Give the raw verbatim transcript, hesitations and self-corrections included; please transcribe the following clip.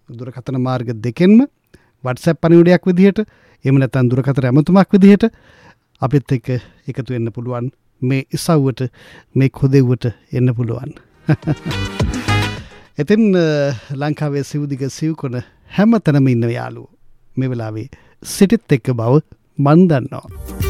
දුරකථන මාර්ග දෙකෙන්ම WhatsApp පණිවිඩයක් විදිහට එහෙම නැත්නම් දුරකථන ඇමතුමක් විදිහට අපිත් එක්ක එකතු වෙන්න පුළුවන්. මේ ඉසව්වට මේ කොදෙව්වට එන්න පුළුවන්. එතින් ලංකාවේ සිව්දිග සිව්කොන හැම තැනම ඉන්න යාළුවෝ මේ වෙලාවේ සිටිත් එක්ක බව මන් දන්නවා.